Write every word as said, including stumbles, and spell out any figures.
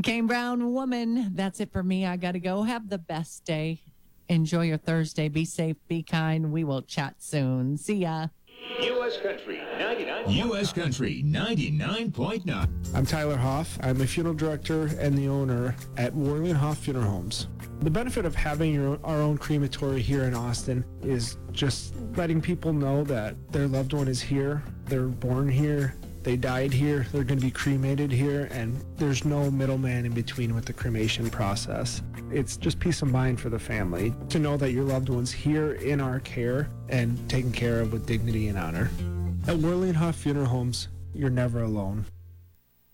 Kane Brown, Woman. That's it for me. I got to go. Have the best day. Enjoy your Thursday. Be safe. Be kind. We will chat soon. See ya. U S Country ninety-nine. U S Country ninety-nine point nine. I'm Tyler Hoff. I'm a funeral director and the owner at Worley and Hoff Funeral Homes. The benefit of having your, our own crematory here in Austin is just letting people know that their loved one is here, they're born here, they died here, they're going to be cremated here, and there's no middleman in between with the cremation process. It's just peace of mind for the family to know that your loved one's here in our care and taken care of with dignity and honor. At Worley and Hoff Funeral Homes, you're never alone.